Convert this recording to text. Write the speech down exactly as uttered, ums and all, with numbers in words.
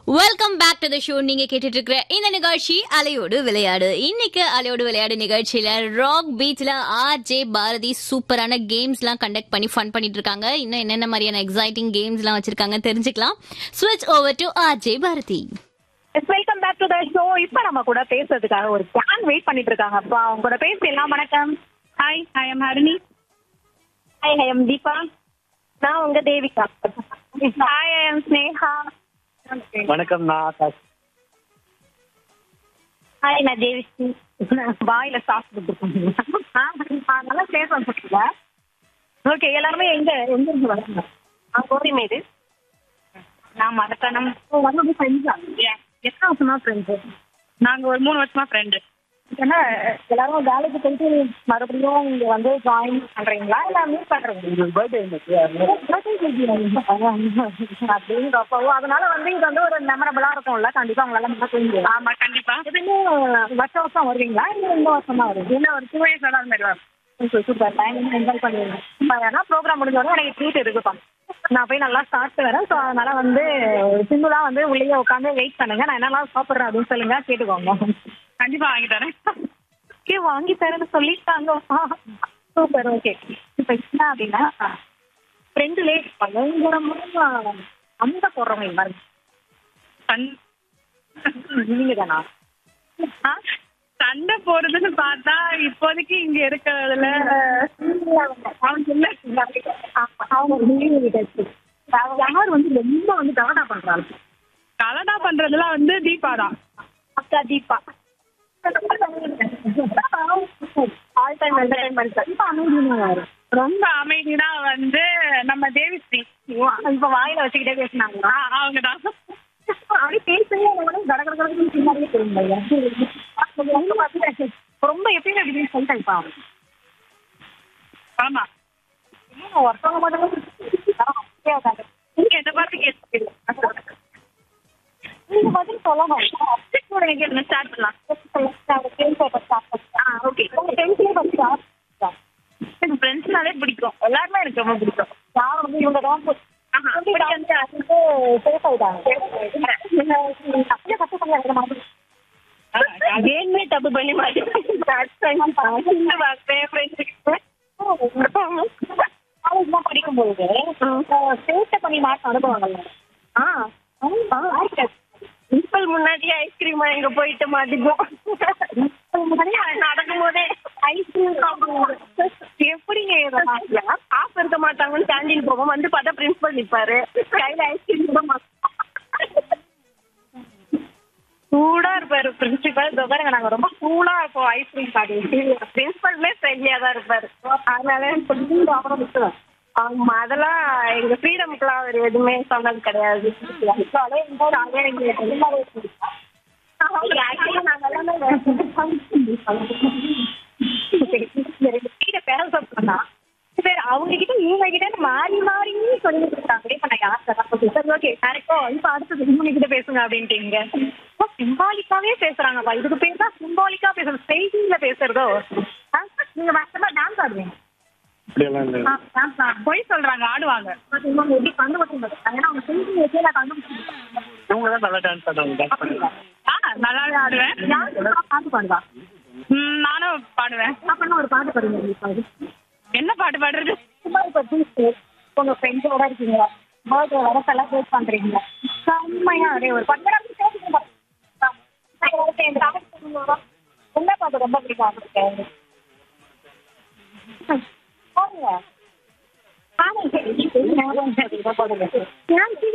Welcome back to the show. நீங்க கேட்டுட்டு இருக்கிற இந்த நிகழ்ச்சி அலையோடு விளையாடு. இன்னைக்கு அலையோடு விளையாடு நிகழ்ச்சியில ராக் பீச்ல ஆர் ஜே பாரதி சூப்பரான கேம்ஸ் எல்லாம் கண்டக்ட் பண்ணி ஃபன் பண்ணிட்டு இருக்காங்க. இன்னும் என்னென்ன மாதிரியான எக்ஸைட்டிங் கேம்ஸ் எல்லாம் வச்சிருக்காங்க தெரிஞ்சுக்கலாம். ஸ்விட்ச் over to R J Bharathi. Welcome back to the show. இப்ப நம்ம கூட பேசுறதுக்காக ஒரு பிளான் வெயிட் பண்ணிட்டு இருக்காங்க. அப்ப அவங்க கூட பேசலாம். வணக்கம். Hi, I am Harini. Hi, I am Deepa. நான் உங்க Devika. Hi, I am Sneha. வணக்கம், நான் ஆகாஷ். ஹாய், நான் தேவிஸ்ரீ. வாயில சாப்பிட்டு நல்லா பேச சொல்லுங்க. ஓகே, எல்லாருமே எங்க எங்க இருந்து வராங்க? கோரிமேடு. நான் மரக்கணம். வந்து ஃப்ரெண்ட்ஸா? எத்தனை வருஷமா ஃப்ரெண்ட்ஸு? நாங்க ஒரு மூணு வருஷமா ஃப்ரெண்டு. ஏன்னா எல்லாரும் வேலைக்கு போயிட்டு மறுபடியும் இங்க வந்து ஜாயின் பண்றீங்களா இல்ல மீட் பண்றீங்களா? அப்படிங்கிறப்போ அதனால வந்து இது வந்து ஒரு மெமரபிளா இருக்கும்ல. கண்டிப்பா உங்களால மறக்க முடியாது. ஆமா, கண்டிப்பா. இதுன்னு வருஷம் வருஷம் வருவீங்களா இல்ல இந்த வருஷம் தான் வருது? இன்னும் ஒரு டூ இயர்ஸ் தான் அந்த மாதிரி வரும். சூப்பர், டைம் என்ஜாய் பண்ணுவீங்க. ஏன்னா ப்ரோக்ராம் முடிஞ்சோடனே எனக்கு ட்ரீட் இருக்குப்பா. நான் போய் நல்லா சாப்பிட்டு வரேன். ஸோ அதனால வந்து சிம்பிளா வந்து உள்ளே உட்காந்து வெயிட் பண்ணுங்க. நான் என்னெல்லாம் சாப்பிட்றேன் அப்படின்னு சொல்லுங்க, கேட்டுக்கோங்க. கண்டிப்பா வாங்கி தரேன். ஓகே, வாங்கி தரேன்னு சொல்லிட்டாங்கப்பா. சூப்பர். ஓகே, இப்போ என்ன அப்படின்னா ஃப்ரெண்டுலே பயங்கரமா அந்த போடுறவங்க பாருங்க. சண்- நீங்க தானா? சண்டை போறதுன்னு பார்த்தா இப்போதைக்கு இங்க இருக்கிறதுல யார் வந்து ரொம்ப வந்து கவனா பண்றாங்க? கலடா பண்றதுலாம் வந்து தீபா தான். அக்கா தீபா. All time entertainment. இப்போ அமைதியா யாரு? ரொம்ப அமைதினா வந்து நம்ம தேவிஸ்ரீ. இப்ப வாயில வச்சுக்கிட்டே பேசினாங்களா? அவங்க தான். அப்படி பேசவே கட கட கடன்னு பின்னாடியே தெரியுங்க. ரொம்ப எப்பயுமே அப்படி சொல்லிட்டேன்ப்பா. ஆமா, ஒருத்தவங்க மட்டும் நீங்க என்ன பார்த்து கேட்டு நீங்க பதில் சொல்லணும். ஸ்டார்ட் பண்ணலாம். ஓகே, உங்க டென்த்லயே ஃபர்ஸ்ட் எனக்கு ஃப்ரெண்ட்ஸ்னாலே பிடிக்கும். எல்லாருமே எனக்கு ரொம்ப பிடிக்கும். யாரும் வந்து இவங்க தான் சேஃப் ஆயிட்டாங்க. தப்பு பண்ண மாதிரி வேணுமே தப்பு பண்ணி மாட்டேன். படிக்கும்போது சேட்டை பண்ணி மாற்ற அனுபவங்கள். பிரின்சிபல் முன்னாடி ஐஸ்கிரீம் எங்க போயிட்டு மாட்டிப்போம். நடக்கும் போதே ஐஸ்கிரீம் எப்படிங்க ஆஃப் இருக்க மாட்டாங்கன்னு கேண்டீன் போவோம். வந்து பார்த்தா பிரின்சிபல் நிப்பாரு, கையில ஐஸ்கிரீம் கூட மாட்டோம். சூடா இருப்பாரு பிரின்சிபல். பாருங்க, நாங்க ரொம்ப கூலா இருப்போம் ஐஸ்கிரீம் காட்டி. பிரின்சிபலுமே ஃப்ரெண்ட்லியா தான் இருப்பாரு. அதனால கொஞ்சம் அப்புறம் விட்டுருவேன். ஆமா, அதெல்லாம் எங்க ஃப்ரீடமுக்குலாம் அவர் எதுவுமே சொன்னது கிடையாது. அவங்க கிட்ட இவங்க கிட்ட மாறி மாறி சொல்லிட்டு இருக்காங்க. இப்ப நான் யார்கிட்ட ஓகே கரெக்டோ இப்ப அடுத்தது இவங்க கிட்ட பேசுங்க அப்படின்ட்டீங்க. சிம்பாலிக்காவே பேசுறாங்கப்பா. இதுக்கு பேர் தான் சிம்பாலிக்கா பேசுறது, ஸ்டேஜிங்ல பேசுறதோ. நீங்க மேக்ஸிமா டான்ஸ் ஆடுவீங்க? அப்படியெல்லாம் இல்லை. போய் சொல்றாங்க, ஆடுவாங்க. எப்படி கண்டுபிடிச்சு ஏன்னா அவங்க ஸ்டேஜிங் வச்சு நான் கண்டுபிடிச்சிருக்கேன். இவங்க தான் நல்லா டான்ஸ் ஆடுறாங்க. டான்ஸ் பண்ணுறாங்க. ஆ, நல்லாவே ஆடுவேன். யாருக்கு பாட்டு பாடுவா? ம், நானும் பாடுவேன். அப்பனா ஒரு பாட்டு பாடுங்க. என்ன பாட்டு பாடுறது? உங்க ஃப்ரெண்ட்ஸோட இருக்கீங்களா, பர்த்டே வர செலிப்ரேட் பண்றீங்க, செம்மையா அப்படியே ஒரு பத்து என்ன பாட்டு ரொம்ப பிடிக்கும்? பாருங்க.